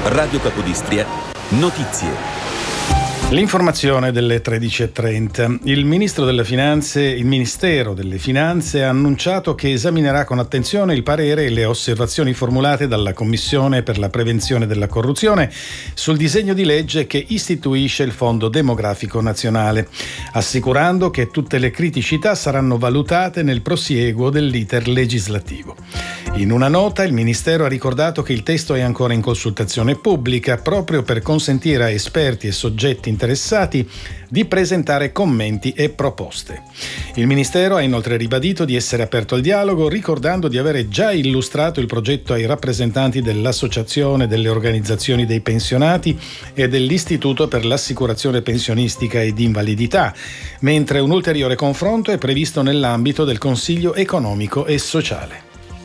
Radio Capodistria, notizie. L'informazione delle 13.30. Il Ministero delle Finanze ha annunciato che esaminerà con attenzione il parere e le osservazioni formulate dalla Commissione per la prevenzione della corruzione sul disegno di legge che istituisce il Fondo Demografico Nazionale, assicurando che tutte le criticità saranno valutate nel prosieguo dell'iter legislativo. In una nota il Ministero ha ricordato che il testo è ancora in consultazione pubblica proprio per consentire a esperti e soggetti interessati di presentare commenti e proposte. Il Ministero ha inoltre ribadito di essere aperto al dialogo, ricordando di avere già illustrato il progetto ai rappresentanti dell'Associazione delle Organizzazioni dei Pensionati e dell'Istituto per l'Assicurazione Pensionistica ed Invalidità, mentre un ulteriore confronto è previsto nell'ambito del Consiglio Economico e Sociale.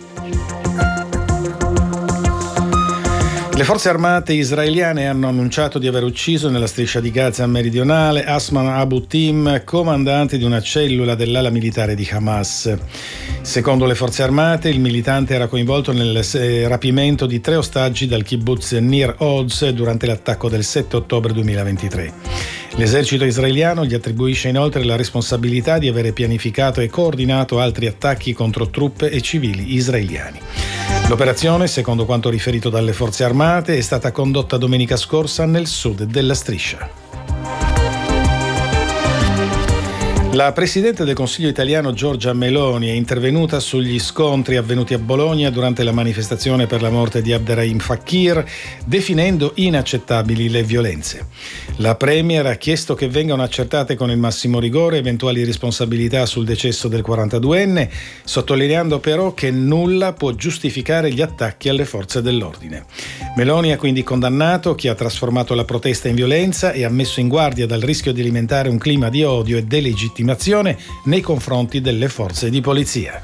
Le forze armate israeliane hanno annunciato di aver ucciso nella striscia di Gaza meridionale Asman Abu Tim, comandante di una cellula dell'ala militare di Hamas. Secondo le forze armate, il militante era coinvolto nel rapimento di 3 ostaggi dal kibbutz Nir Oz durante l'attacco del 7 ottobre 2023. L'esercito israeliano gli attribuisce inoltre la responsabilità di avere pianificato e coordinato altri attacchi contro truppe e civili israeliani. L'operazione, secondo quanto riferito dalle forze armate, è stata condotta domenica scorsa nel sud della striscia. La Presidente del Consiglio italiano Giorgia Meloni è intervenuta sugli scontri avvenuti a Bologna durante la manifestazione per la morte di Abderrahim Fakir, definendo inaccettabili le violenze. La Premier ha chiesto che vengano accertate con il massimo rigore eventuali responsabilità sul decesso del 42enne, sottolineando però che nulla può giustificare gli attacchi alle forze dell'ordine. Meloni ha quindi condannato chi ha trasformato la protesta in violenza e ha messo in guardia dal rischio di alimentare un clima di odio e delegittimazione nei confronti delle forze di polizia.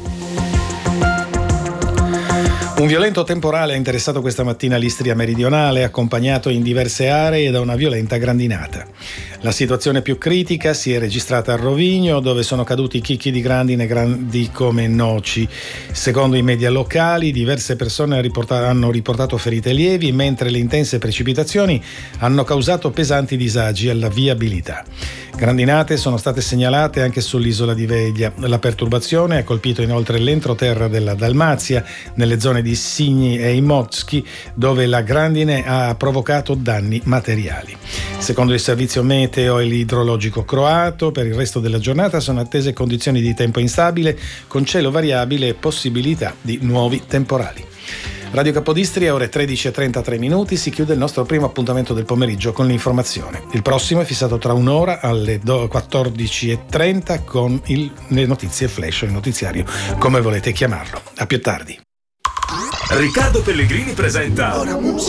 Un violento temporale ha interessato questa mattina l'Istria meridionale, accompagnato in diverse aree da una violenta grandinata. La situazione più critica si è registrata a Rovigno, dove sono caduti chicchi di grandine grandi come noci. Secondo i media locali, diverse persone hanno riportato ferite lievi, mentre le intense precipitazioni hanno causato pesanti disagi alla viabilità. Grandinate sono state segnalate anche sull'isola di Veglia. La perturbazione ha colpito inoltre l'entroterra della Dalmazia, nelle zone di Signi e Imotski, dove la grandine ha provocato danni materiali. Secondo il servizio meteo e l'idrologico croato, per il resto della giornata sono attese condizioni di tempo instabile, con cielo variabile e possibilità di nuovi temporali. Radio Capodistria, ore 13:33, si chiude il nostro primo appuntamento del pomeriggio con l'informazione. Il prossimo è fissato tra un'ora alle 14:30 con le notizie flash, il notiziario, come volete chiamarlo. A più tardi. Riccardo Pellegrini presenta